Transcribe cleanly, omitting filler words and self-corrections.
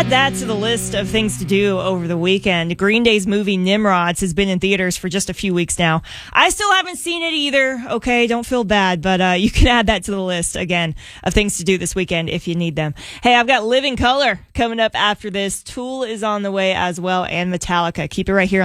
Add that to the list of things to do over the weekend. Green Day's movie Nimrods has been in theaters for just a few weeks now. I still haven't seen it either. Okay, don't feel bad, but you can add that to the list, again, of things to do this weekend if you need them. Hey, I've got Living Color coming up after this. Tool is on the way as well, and Metallica. Keep it right here.